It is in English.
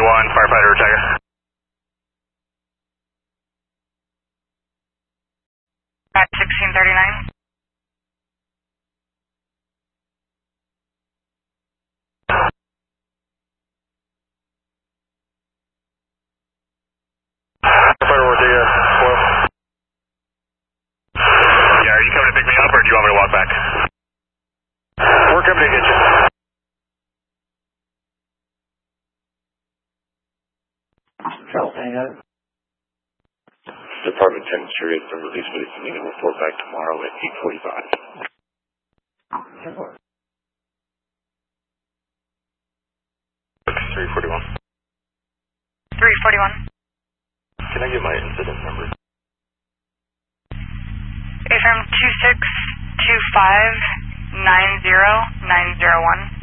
firefighter attacker. At 1639. Firefighter Ortega, well. Yeah, are you coming to pick me up or do you want me to walk back? We're coming to get you. Department 10 Sirius and release for this meeting. Report back tomorrow at 8:45. 341. 341. Can I get my incident number? Affirm 262590901.